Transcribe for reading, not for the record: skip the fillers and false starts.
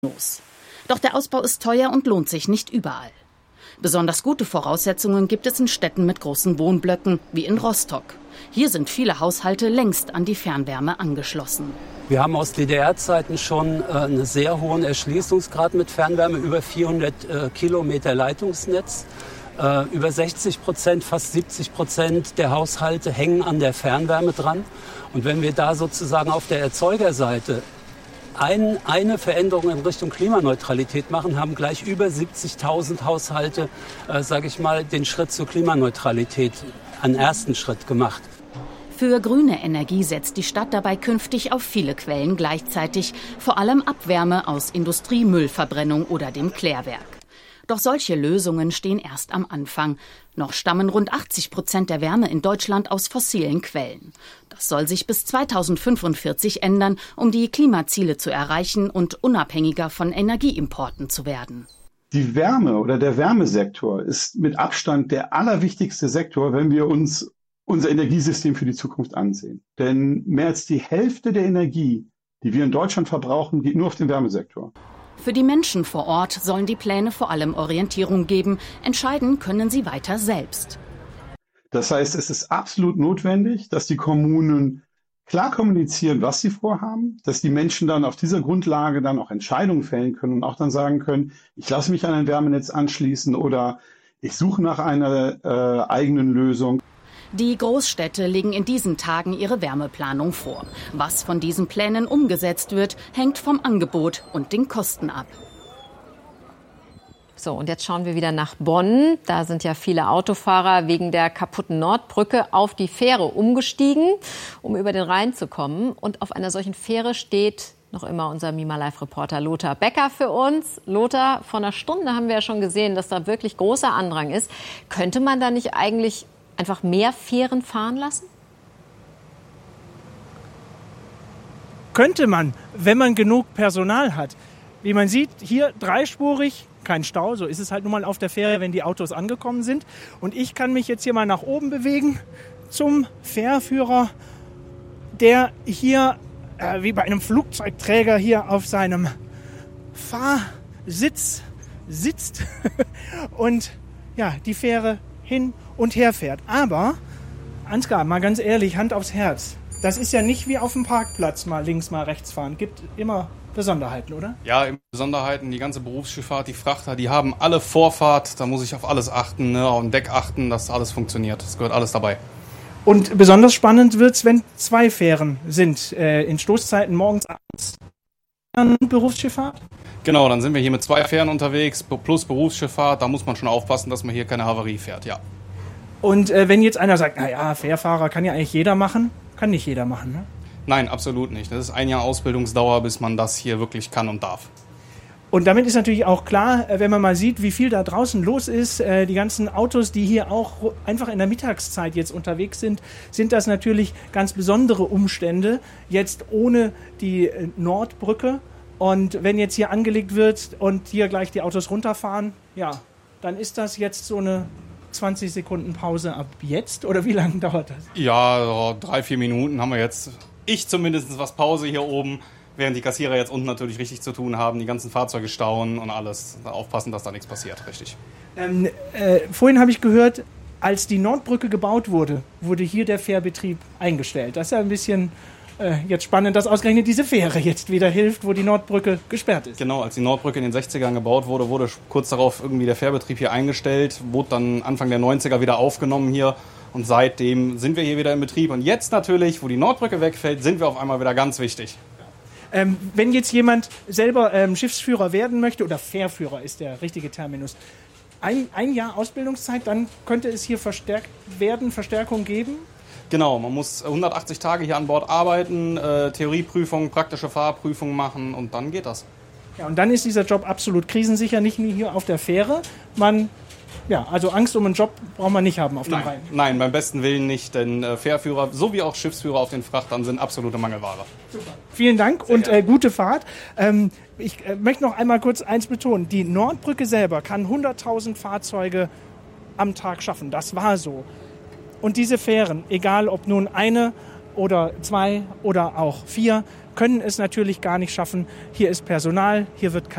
Doch der Ausbau ist teuer und lohnt sich nicht überall. Besonders gute Voraussetzungen gibt es in Städten mit großen Wohnblöcken, wie in Rostock. Hier sind viele Haushalte längst an die Fernwärme angeschlossen. Wir haben aus DDR-Zeiten schon einen sehr hohen Erschließungsgrad mit Fernwärme, über 400 Kilometer Leitungsnetz. Über 60%, fast 70% der Haushalte hängen an der Fernwärme dran. Und wenn wir da sozusagen auf der Erzeugerseite eine Veränderung in Richtung Klimaneutralität machen, haben gleich über 70.000 Haushalte, den Schritt zur Klimaneutralität, einen ersten Schritt gemacht. Für grüne Energie setzt die Stadt dabei künftig auf viele Quellen gleichzeitig, vor allem Abwärme aus Industriemüllverbrennung oder dem Klärwerk. Doch solche Lösungen stehen erst am Anfang. Noch stammen rund 80% der Wärme in Deutschland aus fossilen Quellen. Das soll sich bis 2045 ändern, um die Klimaziele zu erreichen und unabhängiger von Energieimporten zu werden. Die Wärme oder der Wärmesektor ist mit Abstand der allerwichtigste Sektor, wenn wir uns unser Energiesystem für die Zukunft ansehen. Denn mehr als die Hälfte der Energie, die wir in Deutschland verbrauchen, geht nur auf den Wärmesektor. Für die Menschen vor Ort sollen die Pläne vor allem Orientierung geben. Entscheiden können sie weiter selbst. Das heißt, es ist absolut notwendig, dass die Kommunen klar kommunizieren, was sie vorhaben, dass die Menschen dann auf dieser Grundlage dann auch Entscheidungen fällen können und auch dann sagen können, ich lasse mich an ein Wärmenetz anschließen oder ich suche nach einer eigenen Lösung. Die Großstädte legen in diesen Tagen ihre Wärmeplanung vor. Was von diesen Plänen umgesetzt wird, hängt vom Angebot und den Kosten ab. So, und jetzt schauen wir wieder nach Bonn. Da sind ja viele Autofahrer wegen der kaputten Nordbrücke auf die Fähre umgestiegen, um über den Rhein zu kommen. Und auf einer solchen Fähre steht noch immer unser Mima-Live-Reporter Lothar Becker für uns. Lothar, vor einer Stunde haben wir ja schon gesehen, dass da wirklich großer Andrang ist. Könnte man da nicht eigentlich einfach mehr Fähren fahren lassen? Könnte man, wenn man genug Personal hat. Wie man sieht, hier dreispurig, kein Stau, so ist es halt nun mal auf der Fähre, wenn die Autos angekommen sind. Und ich kann mich jetzt hier mal nach oben bewegen zum Fährführer, der hier wie bei einem Flugzeugträger hier auf seinem Fahrsitz sitzt und ja, die Fähre hin und her fährt. Aber, Ansgar, mal ganz ehrlich, Hand aufs Herz. Das ist ja nicht wie auf dem Parkplatz mal links, mal rechts fahren. Gibt immer Besonderheiten, oder? Ja, immer Besonderheiten. Die ganze Berufsschifffahrt, die Frachter, die haben alle Vorfahrt. Da muss ich auf alles achten, auf den Deck achten, dass alles funktioniert. Das gehört alles dabei. Und besonders spannend wird's, wenn zwei Fähren sind. In Stoßzeiten morgens, abends. Berufsschifffahrt? Genau, dann sind wir hier mit zwei Fähren unterwegs, plus Berufsschifffahrt. Da muss man schon aufpassen, dass man hier keine Havarie fährt, ja. Und wenn jetzt einer sagt, naja, Fährfahrer kann ja eigentlich jeder machen, kann nicht jeder machen, ne? Nein, absolut nicht. Das ist ein Jahr Ausbildungsdauer, bis man das hier wirklich kann und darf. Und damit ist natürlich auch klar, wenn man mal sieht, wie viel da draußen los ist, die ganzen Autos, die hier auch einfach in der Mittagszeit jetzt unterwegs sind, sind das natürlich ganz besondere Umstände, jetzt ohne die Nordbrücke. Und wenn jetzt hier angelegt wird und hier gleich die Autos runterfahren, ja, dann ist das jetzt so eine 20 Sekunden Pause ab jetzt? Oder wie lange dauert das? Ja, so 3-4 Minuten haben wir jetzt. Ich zumindest was Pause hier oben, während die Kassierer jetzt unten natürlich richtig zu tun haben, die ganzen Fahrzeuge stauen und alles. Aufpassen, dass da nichts passiert, richtig. Vorhin habe ich gehört, als die Nordbrücke gebaut wurde, wurde hier der Fährbetrieb eingestellt. Das ist ja ein bisschen jetzt spannend, dass ausgerechnet diese Fähre jetzt wieder hilft, wo die Nordbrücke gesperrt ist. Genau, als die Nordbrücke in den 60ern gebaut wurde, wurde kurz darauf irgendwie der Fährbetrieb hier eingestellt, wurde dann Anfang der 90er wieder aufgenommen hier. Und seitdem sind wir hier wieder in Betrieb. Und jetzt natürlich, wo die Nordbrücke wegfällt, sind wir auf einmal wieder ganz wichtig. Wenn jetzt jemand selber Schiffsführer werden möchte, oder Fährführer ist der richtige Terminus, ein Jahr Ausbildungszeit, dann könnte es hier Verstärkung geben? Genau, man muss 180 Tage hier an Bord arbeiten, Theorieprüfung, praktische Fahrprüfung machen und dann geht das. Ja, und dann ist dieser Job absolut krisensicher, nicht nur hier auf der Fähre. Also Angst um einen Job braucht man nicht haben auf dem Rhein. Nein, beim besten Willen nicht, denn Fährführer sowie auch Schiffsführer auf den Frachtern sind absolute Mangelware. Super. Vielen Dank und gute Fahrt. Ich möchte noch einmal kurz eins betonen. Die Nordbrücke selber kann 100.000 Fahrzeuge am Tag schaffen. Das war so. Und diese Fähren, egal ob nun eine oder zwei oder auch 4, können es natürlich gar nicht schaffen. Hier ist Personal, hier wird